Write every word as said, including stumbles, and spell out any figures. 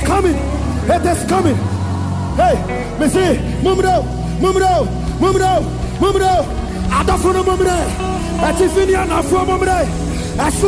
coming. It is coming. Hey, me see, mumro, mumro, mumro, mumro. I don't know mumro. I just finish on a four mumro. I should